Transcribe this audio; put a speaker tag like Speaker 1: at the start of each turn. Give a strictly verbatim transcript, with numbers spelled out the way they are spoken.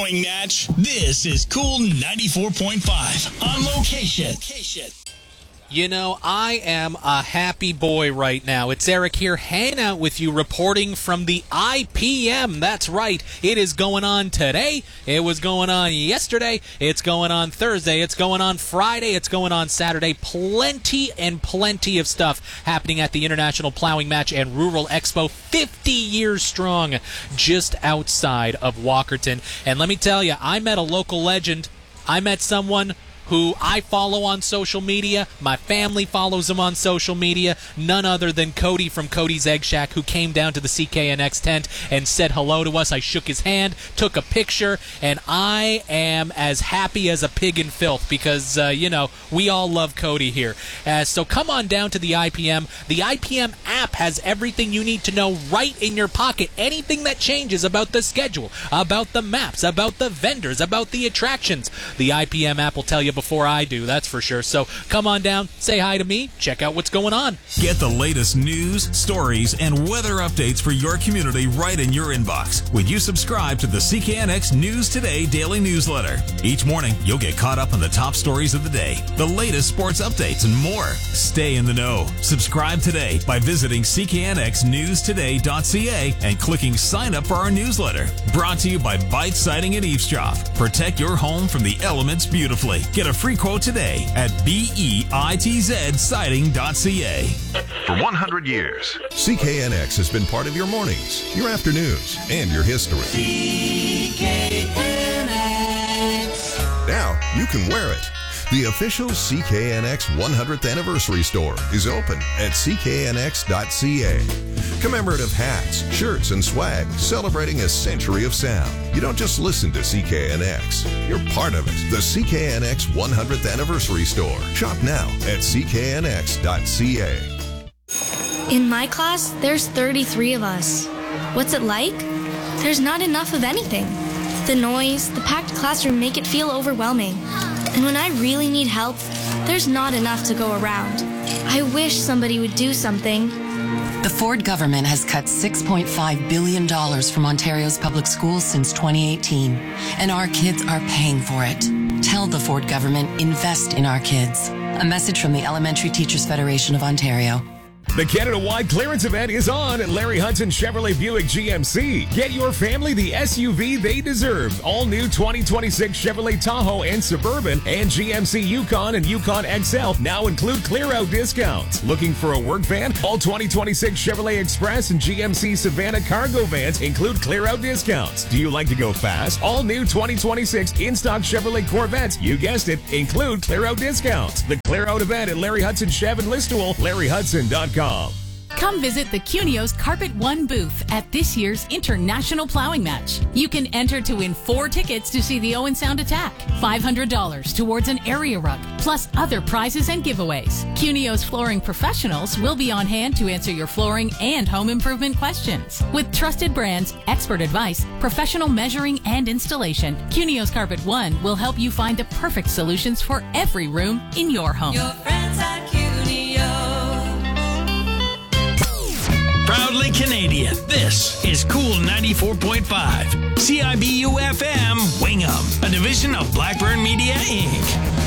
Speaker 1: plowing match. This is Cool ninety-four point five on location.
Speaker 2: You know, I am a happy boy right now. It's Eric here, hanging out with you, reporting from the I P M. That's right. It is going on today. It was going on yesterday. It's going on Thursday. It's going on Friday. It's going on Saturday. Plenty and plenty of stuff happening at the International Plowing Match and Rural Expo, fifty years strong, just outside of Walkerton. And let me tell you, I met a local legend. I met someone who I follow on social media. My family follows him on social media. None other than Cody from Cody's Egg Shack, who came down to the C K N X tent and said hello to us. I shook his hand, took a picture, and I am as happy as a pig in filth because, uh, you know, we all love Cody here. Uh, so come on down to the I P M. The I P M app has everything you need to know right in your pocket. Anything that changes about the schedule, about the maps, about the vendors, about the attractions. The I P M app will tell you before I do, that's for sure. So come on down, say hi to me, check out what's going on.
Speaker 3: Get the latest news, stories, and weather updates for your community right in your inbox when you subscribe to the C K N X News Today daily newsletter. Each morning, you'll get caught up on the top stories of the day, the latest sports updates, and more. Stay in the know. Subscribe today by visiting c k n x news today dot c a and clicking sign up for our newsletter. Brought to you by Bite Siding and Eavesdrop. Protect your home from the elements beautifully. Get a free quote today at bitz siding dot c a.
Speaker 4: For one hundred years,
Speaker 5: C K N X has been part of your mornings, your afternoons, and your history.
Speaker 6: C K N X.
Speaker 5: Now you can wear it. The official C K N X one hundredth anniversary store is open at c k n x dot c a. Commemorative hats, shirts, and swag celebrating a century of sound. You don't just listen to C K N X, you're part of it. The C K N X one hundredth anniversary store. Shop now at c k n x dot c a.
Speaker 7: In my class, there's thirty-three of us. What's it like? There's not enough of anything. The noise, the packed classroom make it feel overwhelming. And when I really need help, there's not enough to go around. I wish somebody would do something.
Speaker 8: The Ford government has cut six point five billion dollars from Ontario's public schools since twenty eighteen, and our kids are paying for it. Tell the Ford government, invest in our kids. A message from the Elementary Teachers Federation of Ontario.
Speaker 9: The Canada-wide clearance event is on at Larry Hudson Chevrolet Buick G M C. Get your family the S U V they deserve. All new twenty twenty-six Chevrolet Tahoe and Suburban and G M C Yukon and Yukon X L now include clear-out discounts. Looking for a work van? All twenty twenty-six Chevrolet Express and G M C Savannah cargo vans include clear-out discounts. Do you like to go fast? All new twenty twenty-six in-stock Chevrolet Corvettes, you guessed it, include clear-out discounts. The clear-out event at Larry Hudson Chev in Listowel, larry hudson dot com.
Speaker 10: Come visit the Cunios Carpet One booth at this year's International Plowing Match. You can enter to win four tickets to see the Owen Sound Attack, five hundred dollars towards an area rug, plus other prizes and giveaways. Cunios flooring professionals will be on hand to answer your flooring and home improvement questions. With trusted brands, expert advice, professional measuring and installation, Cunios Carpet One will help you find the perfect solutions for every room in your home.
Speaker 6: Your friends at Cunio.
Speaker 1: Proudly Canadian, this is Cool ninety-four point five. C I B U F M, Wingham, a division of Blackburn Media, Incorporated.